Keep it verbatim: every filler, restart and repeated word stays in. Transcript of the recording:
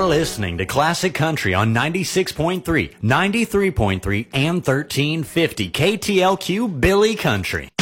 You're listening to Classic Country on ninety-six point three, ninety-three point three, and thirteen fifty K T L Q Billy Country.